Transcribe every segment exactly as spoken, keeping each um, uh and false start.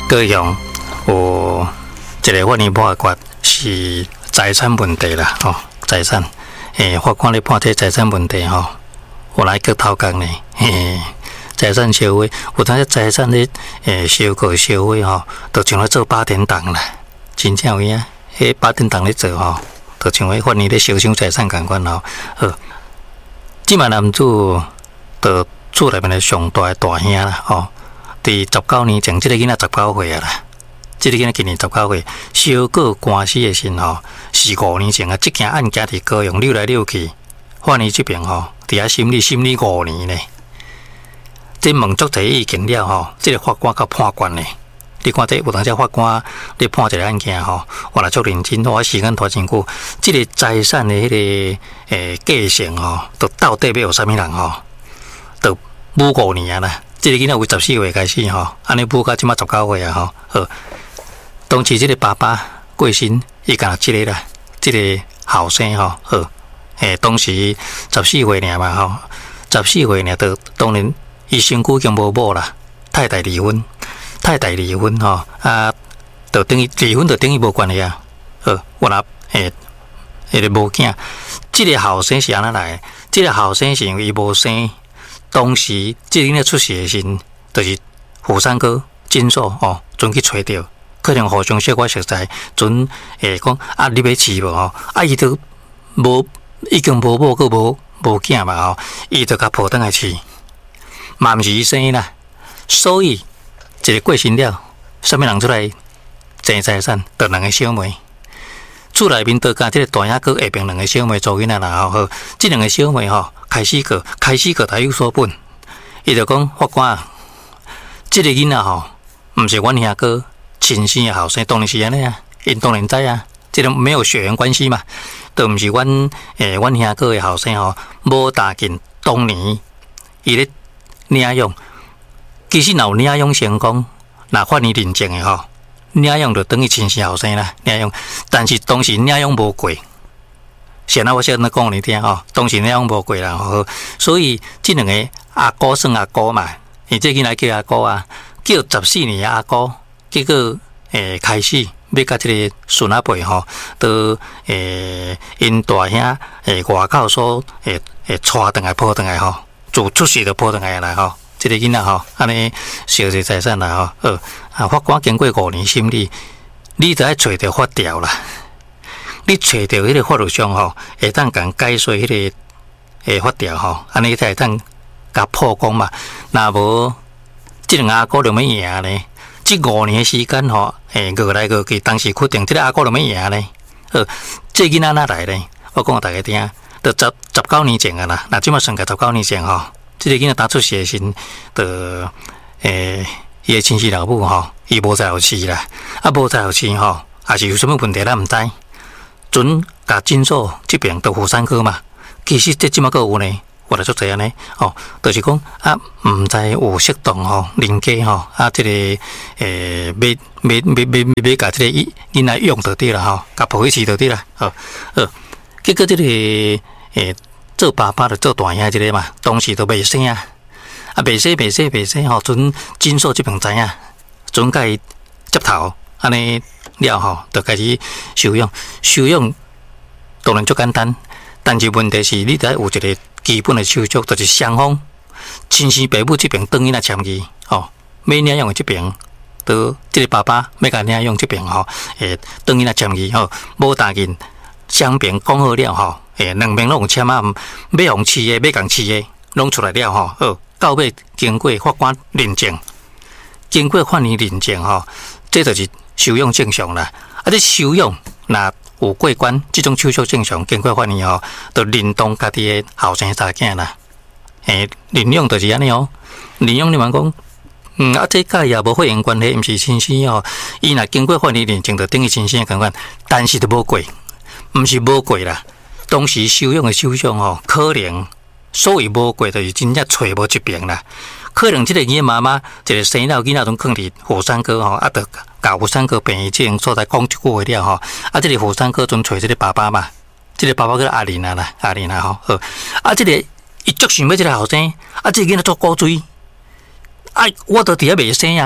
高雄有一个法院判决是财产问题啦，吼、哦，财产，诶，法官咧判这财产问题吼，我来去偷工呢，嘿，财产收回，有当时财产咧，诶，收购收回吼，就像咧做八点档啦，真正有影，迄八点档咧做吼，就像咧法院咧收抢财产共款吼，好，即卖男主就厝内面的上大大兄啦，吼。伫十九年前，即、這個囡仔十九歲啊啦，即、這個囡仔今年十九歲，小過官司的時候，是五年前啊。即件案件佇高雄溜來溜去，法院這邊吼，佇遐審理審理五年呢。即問足濟意見了吼，即、這個法官較判決呢。你看這有當時法官咧判一個案件吼，我來足認真，我時間拖真久。即、這個財產的迄、那個誒繼承吼，都到底要有啥物人吼，都無五年啊啦。即個囡仔為十四歲開始吼，安尼補到即馬十九歲啊吼。好，當時即個爸爸過身，伊甲即個啦，即、這個後生吼，好，誒，當時十四歲爾嘛吼，十四歲爾，就當然伊身軀已經無某啦，太太離婚，太太離婚吼，啊，就等於離婚就等於無關係啊。好，我若誒，迄個無囝，即個後生是安怎來？即個後生是因為伊無生。當時即個囡仔出事的時陣，就是富山哥診所哦，準去找到，可能互相小可熟悉，準誒講啊，你要飼無吼？啊，伊都無已經無某，閣無無囝嘛吼，伊就甲抱轉來飼，嘛毋是伊生啦。所以一個過身了，啥物人出來爭財產？就兩個小妹，厝內面都甲即個大兄閣下邊兩個小妹做囡仔啦吼，即兩個小妹吼。開始個，開始個，他有所本，伊就講法官啊，即、這個囡仔吼，毋是阮兄哥親生的後生，當然是安尼啊，因當然知啊，即、這個沒有血緣關係嘛，都毋是阮誒阮兄哥的後生吼，無打緊當年伊咧領養，其實若有領養成功，若法院認證的吼，領養就等於親生後生啦，領養，但是當時領養無過。現在我先來講你聽吼，當時那樣無過啦吼，所以這兩個阿哥算阿哥嘛，伊這囡仔叫阿哥啊，叫十四年的阿哥，結果誒、欸、開始要甲這個孫阿伯吼，都誒因大兄誒外口所誒誒帶轉來抱轉來吼，做出事就抱轉來啦吼，這個囡仔吼，安尼燒這財產啦吼，呃啊法官經過五年審理，你就要找到法條啦。你找到迄個法律上吼，會當共解說迄個誒法條吼，安尼才會當甲破功嘛。若無，即兩個阿哥就要贏呢。即五年時間吼，誒過來過去，當時決定即個阿哥就要贏呢。呃，即囡仔哪來呢？我講互大家聽，就十十九年前啊啦。嗱，即馬算個十九年前吼，即個囡仔當出世時，就誒伊個親生老母吼，伊無在乎飼啦，啊無在乎飼吼，也是有啥物問題咱毋知。準甲診所這邊都富山哥嘛，其實這即馬個有呢，我來做這樣呢，哦，就是講啊，唔知有適當吼，鄰家吼，啊，這個誒，要要要要要甲這個囡仔用到啲啦，吼，甲抱起到啲啦，哦，呃，結果這個誒做爸爸就做大兄這個嘛，當時都未生啊，啊，未生未生未生吼，準診所這邊知影，準甲伊接頭，安尼。了吼，就開始收養，收養當然足簡單，但是問題是你得有一個基本的手續，就是雙方親生爸母這邊當然來簽字，吼，要領養的這邊，都這個爸爸要甲領養這邊吼，誒，當然來簽字吼，無答應雙邊講好了吼，誒，兩邊攏有簽啊，要互飼的，要共飼的，攏出來了吼，好，到尾經過法官認證，經過法院認證吼，這就是收養正常啦，啊！這收養若有過關，這種手續正常，經過法院吼，就認同家己的後生查囝啦。誒，領養就是安尼哦。領養你問講，嗯啊，這甲伊也無血緣關係，毋是親生哦。伊若經過法院認證，就等於親生共款，但是都無過，毋是無過啦。當時收養的手續吼，可能所謂無過，就是真正找無一邊啦。可能這個囡媽媽一個生了囡仔攏囥佇富山哥吼，啊，得甲富山哥病院這種所在講一句話了吼，啊，這個富山哥陣找這個爸爸嘛，這個爸爸叫阿玲啊啦，阿玲啊吼，好，啊，這個伊足想要這個後生，啊，這個囡仔做古錐，啊，我都佇遐未生啊，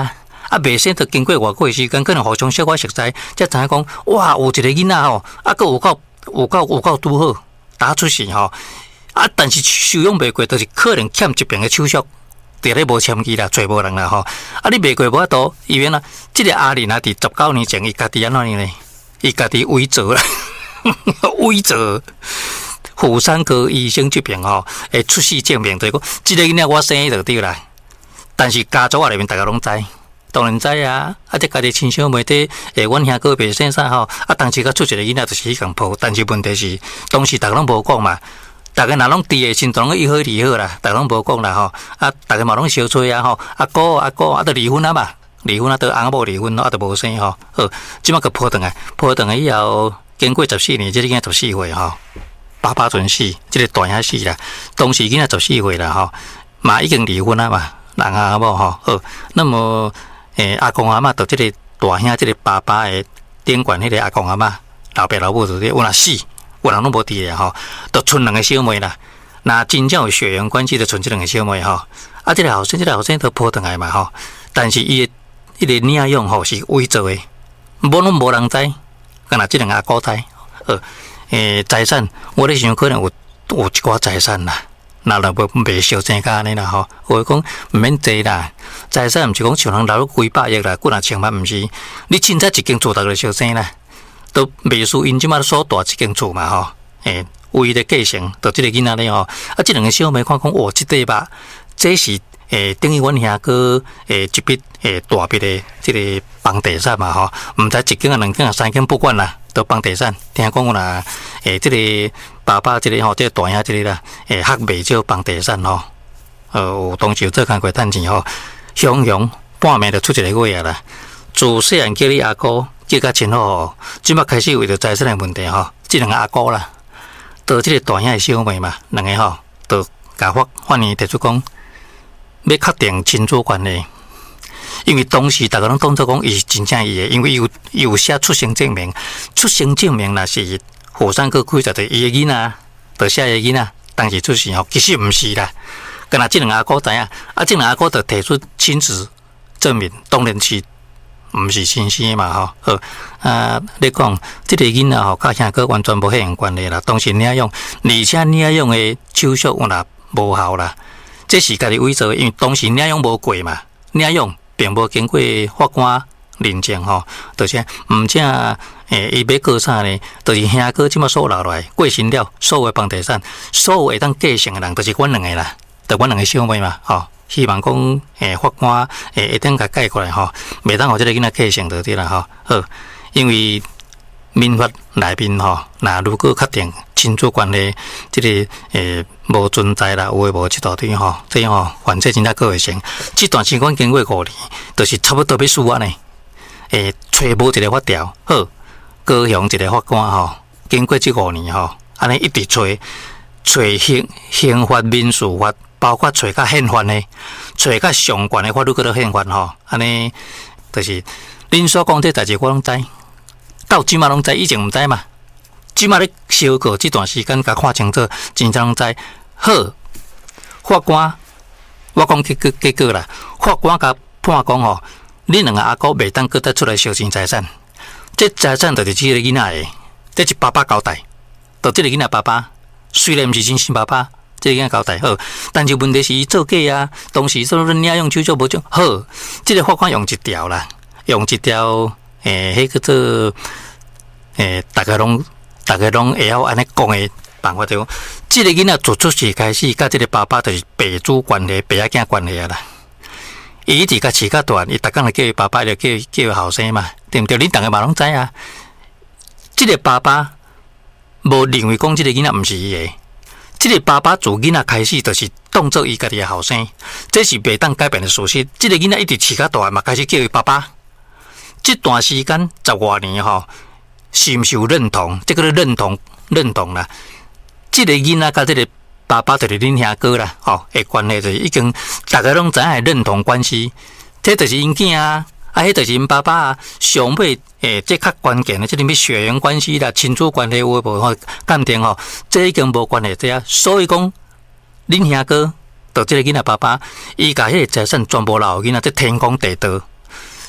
啊，未生着经过偌久的时间，可能互相小可熟悉，才知影讲，哇，有一个囡仔吼，啊，佫有够有够有够拄好，打出世吼，啊，但是收养袂过，就是可能欠一边的手续。伫咧无签字啦，找无人啦吼。啊，你袂过无法度，医院啊，即个阿玲啊，伫十九年前，伊家己安怎呢？伊家己伪造啦，伪造妇产科医生这边吼，诶，出示证明，就是讲，即个囡仔我生就对啦。但是家族啊里面大家拢知，当然知啊。啊，即家己亲小妹伫诶，阮兄哥袂生啥吼，啊，当时甲出一个囡仔就是迄共抱，但是问题是，当时大家拢无讲嘛。大家若拢伫诶，心中伊好离好啦，大家拢无讲啦吼。啊，大家嘛拢相催啊吼。阿哥阿哥啊，都离婚啊嘛，离婚啊，都翁某离婚咯，啊，都无生吼。好，即摆个抱转来，抱转来以后，经过十四年，即个囝十四岁吼，爸爸准死，即个大兄死啦。当时囝仔十四岁啦吼，嘛已经离婚啊嘛，人阿某吼。好，那么诶，阿公阿嬷到即个大兄即个爸爸诶顶管迄个阿公阿嬷，老爸老母就是有若死。有人拢无伫咧吼，就剩两个小妹啦。那真正有血缘关系，就剩这两个小妹吼。啊，这个后生，这个后生都抱转来嘛吼。但是伊的伊个领养吼是伪造的，无拢无人知，干那这两个阿哥知。呃，诶，财产我咧想可能有有一寡财产啦，那若无袂小正甲安尼啦吼。我讲毋免济啦，财产毋是讲像人留几百亿啦，几若千万毋是。你凊彩一间厝大个小生啦。都袂输因即马所大一间厝嘛吼，诶，为了继承，就即个囡仔咧吼，啊，即两个小妹看讲，哇，即块吧，这是诶，等于阮兄哥诶一笔诶大笔的即个房地产嘛吼，毋知一间啊、两间啊、三间不管啦，都房地产。听讲有啦，诶，即个爸爸即个吼，即个大兄即个啦，诶，还袂少房地产吼，呃，有当时有做工过趁钱吼，雄雄半暝就出一个月啊啦，自细汉叫你阿哥。叫甲真好，即摆开始为着财产的问题吼，即两个阿哥啦，到即个大兄的小妹嘛，两个吼，都甲法法院提出讲，要确定亲子关系，因为当时大家拢当作讲伊是真正伊的，因为有有写出生证明，出生证明若是火山哥开在的伊的囡仔，就写伊的囡仔当时出世吼，其实毋是啦，干那即两个阿哥知影，啊，即两个阿哥就提出亲子证明，当然是。毋是亲生的嘛吼，好啊！你讲即个囡仔吼，甲兄哥完全无血缘关系啦，当时领养，而且领养的手续有若无效啦，这是家己伪造的，因为当时领养无过嘛，领养并无经过法官认证吼，而且毋正诶，伊要告啥呢？就是兄哥即马所留落来过身了，所有房地产，所有会当继承的人，就是阮两个啦，就阮两个小妹嘛，吼。希望讲，诶，法官诶一定甲改过来吼，袂当互即个囡仔继承到啲啦吼。好，因为民法内面吼，那如果确定亲子关系，即、這个诶无存在啦，有诶无一大堆吼，这样吼，犯罪真正个会成。这段时间经过五年，就是差不多要输啊呢。诶，找无一个法条，好，高雄一个法官吼，经过这五年吼，安尼一直找，找刑刑法、民事法。包括找较宪法的，找较相关的法律，叫做宪法吼，安尼就是恁所讲这代志，我拢知，到即马拢知，以前毋知嘛。即马咧小过这段时间，甲看清楚，真正拢知。好，法官，我讲结果结果啦，法官甲判讲吼，恁两个阿哥袂当搁再出来收钱财产，这财产就是即个囡仔的，这是爸爸交代，就即个囡仔爸爸，虽然毋是真生爸爸。这个交代好，但是问题是伊做假啊，当时说恁领养手续无种好，这个法官用一条啦，用一条诶，迄、那个做诶，大家拢大家拢会晓安尼讲的办法，就讲这个囡仔自出世开始，甲这个爸爸就是爸子关系、爸仔囝关系啊啦。伊一直甲饲甲大，伊逐工就叫伊爸爸，就叫叫伊后生嘛，对毋对？恁逐个嘛拢知啊。这个爸爸无认为讲这个囡仔毋是伊的。这个爸爸自囡仔开始，就是当做伊家己的后生，这是袂当改变的事实。这个囡仔一直饲较大嘛，开始叫伊爸爸。这段时间十外年吼，是毋是有认同？这个认同认同啦。这个囡仔甲这个爸爸就是恁兄哥啦，吼，诶关系就是已经大家拢知影认同关系。这就是因囝啊，啊，迄就是因爸爸啊。上尾诶，这较关键的，这里面血缘关系啦、亲子关系有无吼？鉴定吼，这已经无关系这啊。所以讲，恁兄哥到这个囡仔爸爸，伊甲迄个财产全部留囡仔，这天公地道。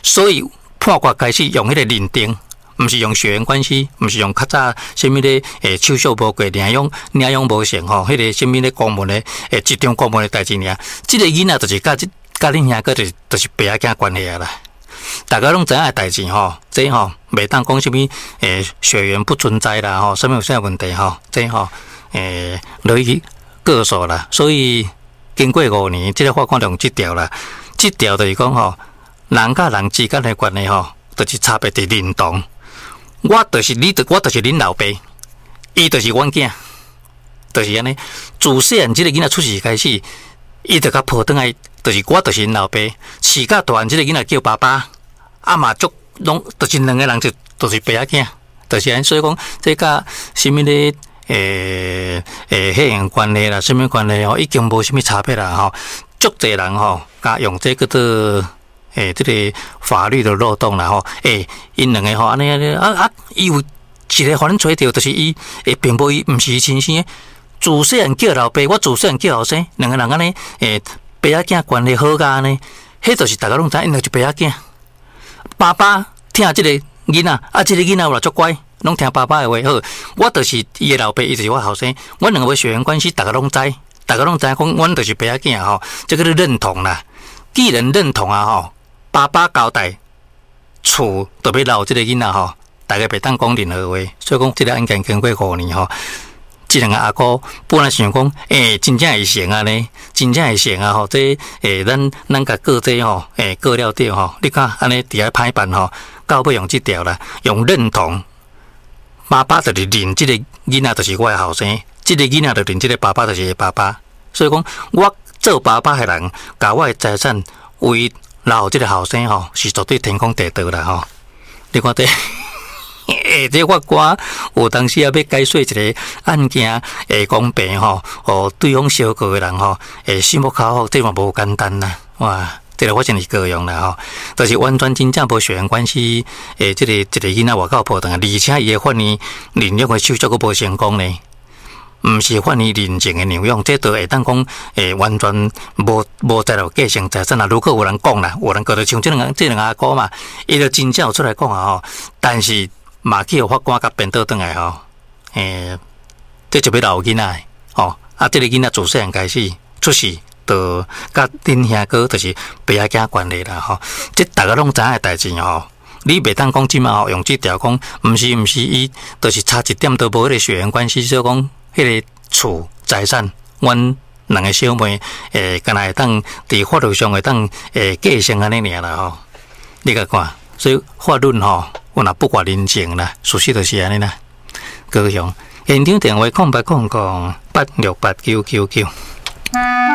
所以判决开始用迄个认定。毋是用血缘关系，毋是用较早什么咧诶手续无过，领养领养无成吼，迄个什么咧公文咧诶集中公文诶代志尔，即个囡仔就是甲即甲恁兄哥就是就是爸仔囝关系啊啦。大家拢知影诶代志吼，这吼袂当讲什么诶血缘不存在啦吼，什么有啥问题吼，这吼诶落去告诉啦。所以经过五年，即个法官用即条啦，即条就是讲吼，人甲人之间诶关系吼，就是差别伫认同。我就是你，我就是恁老爸，伊就是阮囝，就是安尼。自细汉即个囡仔出世开始，伊就甲抱转来，就是我就是恁老爸。饲甲大汉即个囡仔叫爸爸，啊嘛足拢，就是两个人就就是爸仔囝，就是安。所以讲，这甲什么咧，诶诶血缘关系啦，什么关系吼，已经无什么差别啦吼。足侪人吼，甲用这个做。诶，这个法律的漏洞啦吼，诶，因两个吼安尼安尼啊啊，伊有一个互恁找着，就是伊诶，并无伊毋是伊亲生诶，自细汉叫老爸，我自细汉叫后生，两个人安尼诶，爸仔囝关系好甲安尼，迄就是大家拢知，因就是爸仔囝。爸爸听即个囡仔，啊，即个囡仔有啦足乖，拢听爸爸诶话好。我就是伊诶老爸，伊就是我后生，阮两个血缘关系，大家拢知，大家拢知，讲阮就是爸仔囝吼，这个认同啦。既然认同啊吼。爸爸交代，厝特别留即个囡仔吼，大家袂当讲任何话，所以讲即个案件经过五年吼，即两个阿哥本来想讲，诶、欸，真正会成啊呢，真正会成啊吼，这诶、欸，咱咱甲告这吼，诶、欸，告了掉吼，你看安尼伫遐歹办吼，到尾用即条啦，用认同，爸爸就是认即个囡仔就是我诶后生，即个囡仔就认即个爸爸就是爸爸，所以讲我做爸爸诶人，甲我诶财产为。然后这个后生吼是绝对天公地道啦吼，你看这，诶，这法官有当时也要解说一个案件诶公平吼，哦对方相告的人吼，诶心目口好，这嘛无简单啦，哇，这个我真是高用啦吼，就是完全真正无血缘关系，诶，这个一个囡仔外口抱转，而且伊诶法院领养诶手续佫无成功呢。毋是法院认证的领养，这都会当讲，诶，完全无无在了继承财产啊。如果有人讲啦，有人觉得像这两个这两个阿哥嘛，伊就真正有出来讲啊吼。但是嘛去互法官甲辩倒转来吼，诶，这就要留囡仔吼。啊，这个囡仔自细汉开始出世，就甲恁兄哥就是爸仔囝关系啦吼。这大家拢知影的代志吼。你袂当讲即嘛吼，用即条讲，毋是毋是伊，就是差一点都无迄个血缘关系，所以讲。迄个厝财产，阮两个小妹诶，敢若会当伫法律上会当诶继承安尼尔啦吼。你甲看，所以法律吼，我若不挂认证啦，事实就是安尼啦。高雄现场电话空八空空八六八九九九。